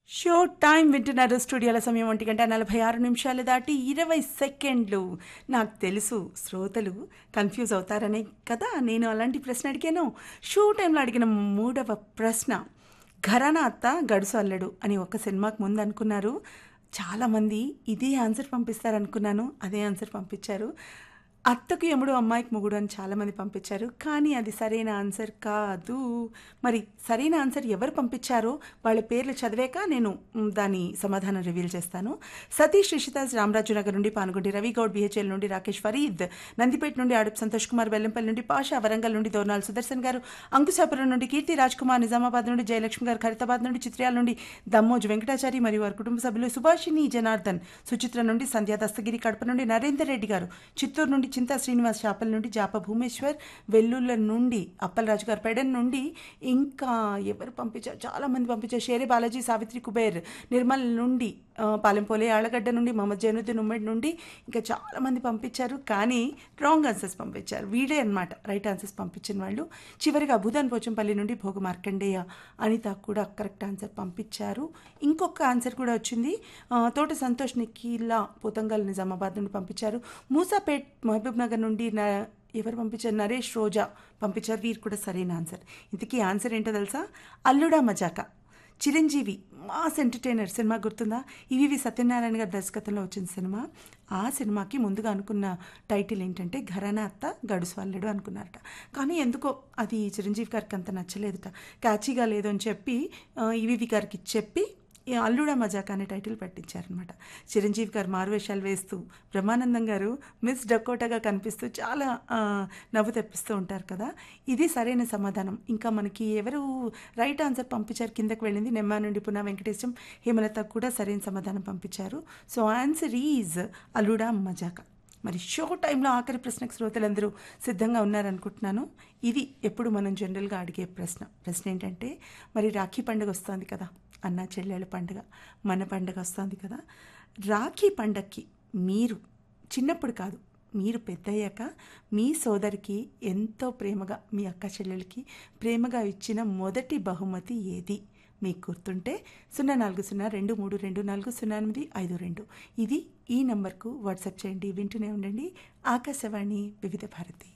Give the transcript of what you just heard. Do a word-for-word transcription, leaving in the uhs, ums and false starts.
Show time వింటున్నారు. స్టూడియోల సమయం ఒంటి గంట నలభై ఆరు నిమిషాలు దాటి ఇరవై సెకండ్లు. నాకు తెలుసు శ్రోతలు కన్ఫ్యూజ్ అవుతారనే కదా నేను అలాంటి ప్రశ్న అడిగాను. షో టైంలో అడిగిన మూడవ ప్రశ్న, ఘరానా అత్త గడుసు అల్లడు అని ఒక సినిమాకు ముందు అనుకున్నారు. చాలామంది ఇదే ఆన్సర్ పంపిస్తారనుకున్నాను, అదే ఆన్సర్ పంపించారు. అత్తకు యముడు అమ్మాయికి మొగుడు అని చాలామంది పంపించారు, కానీ అది సరైన ఆన్సర్ కాదు. మరి సరైన ఆన్సర్ ఎవరు పంపించారో వాళ్ళ పేర్లు చదివాక నేను మ్, దాని సమాధానం రివీల్ చేస్తాను. సతీష్ రిషితాజ్ రామరాజు నగర్ నుండి, పానుగొండి రవి గౌడ్ బిహెచ్ఎల్ నుండి, రాకేష్ ఫరీద్ నందిపేట నుండి, ఆడుపు సంతోష్ కుమార్ బెల్లంపల్లి నుండి, పాషా వరంగల్ నుండి, దోర్నాల్ సుదర్శన్ గారు అంకుశాపురం నుండి, కీర్తి రాజ్ కుమార్ నిజామాబాద్ నుండి, జయలక్ష్మి గారు ఖైరతాబాద్ నుండి, చిత్ర్యాల నుండి దమ్మోజు వెంకటాచారి మరియు వారి కుటుంబ సభ్యులు, సుభాషిణి జనార్దన్ సుచిత్ర నుండి, సంధ్యా దస్తగిరి కడప నుండి, నరేందర్ రెడ్డి గారు చిత్తూరు నుండి, చింతా శ్రీనివాస్ చాపల్ నుండి, జాప భూమేశ్వర్ వెల్లుల్ల నుండి, అప్పలరాజు గారు పెడన్ నుండి, ఇంకా ఎవరు పంపించారు, చాలా మంది పంపించారు. షేరే బాలాజీ, సావిత్రి కుబేర్ నిర్మల్ నుండి, ఆ, పాలెంపోలే ఆళ్ళగడ్డ నుండి, మహమ్మద్ జైనుద్దీన్ ఉమ్మడి నుండి, ఇంకా చాలా మంది పంపించారు. కానీ రాంగ్ ఆన్సర్స్ పంపించారు. వీడే అనమాట రైట్ ఆన్సర్స్ పంపించిన వాళ్ళు. చివరిగా అబుదాన్ పోచంపల్లి నుండి భోగ మార్కండేయ అనిత కూడా కరెక్ట్ ఆన్సర్ పంపించారు. ఇంకొక ఆన్సర్ కూడా వచ్చింది. ఆ, తోట సంతోష్ నిఖిలా పోతంగల్ నిజామాబాద్ నుండి పంపించారు. మూసాపేట్ మహబూబ్ నగర్ నుండి న ఎవరు పంపించారు, నరేష్ రోజా పంపించారు. వీరు కూడా సరైన ఆన్సర్. ఇంతకీ ఆన్సర్ ఏంటో తెలుసా? అల్లుడా మజాకా, చిరంజీవి మాస్ ఎంటర్టైనర్ సినిమా గుర్తుందా? ఈవీవి సత్యనారాయణ గారి దర్శకత్వంలో వచ్చిన సినిమా. ఆ సినిమాకి ముందుగా అనుకున్న టైటిల్ ఏంటంటే ఘరానా అత్త గడుసు అల్లుడు అనుకున్నారట. కానీ ఎందుకో అది చిరంజీవి గారికి అంత నచ్చలేదుట, క్యాచీగా లేదు అని చెప్పి ఆ, ఈవీవి గారికి చెప్పి ఈ అల్లుడా మజాక్ అనే టైటిల్ పెట్టించారనమాట. చిరంజీవి గారు మారువేషాలు వేస్తూ, బ్రహ్మానందం గారు మిస్ డకోటాగా కనిపిస్తూ చాలా ఆ, నవ్వు తెప్పిస్తూ ఉంటారు కదా. ఇది సరైన సమాధానం. ఇంకా మనకి ఎవరు రైట్ ఆన్సర్ పంపించారు కిందకి వెళ్ళింది, నెమ్మా నుండి పునా వెంకటేశం, హేమలత కూడా సరైన సమాధానం పంపించారు. సో ఆన్సర్ ఈజ్ అల్లుడా మజాక. మరి షో టైంలో ఆఖరి ప్రశ్నకు శ్రోతలందరూ సిద్ధంగా ఉన్నారనుకుంటున్నాను. ఇది ఎప్పుడు మనం జనరల్గా అడిగే ప్రశ్న. ప్రశ్న ఏంటంటే, మరి రాఖీ పండుగ వస్తుంది కదా, అన్న చెల్లెళ్ళ పండుగ, మన పండుగ వస్తుంది కదా. రాఖీ పండగకి మీరు చిన్నప్పుడు కాదు, మీరు పెద్దయ్యాక మీ సోదరికి ఎంతో ప్రేమగా, మీ అక్క చెల్లెలకి ప్రేమగా ఇచ్చిన మొదటి బహుమతి ఏది? మీకు గుర్తుంటే సున్నా నాలుగు సున్నా రెండు మూడు రెండు నాలుగు సున్నా ఎనిమిది ఐదు రెండు ఇది ఈ నంబర్కు వాట్సాప్ చేయండి. వింటూనే ఉండండి ఆకాశవాణి వివిధ భారతి.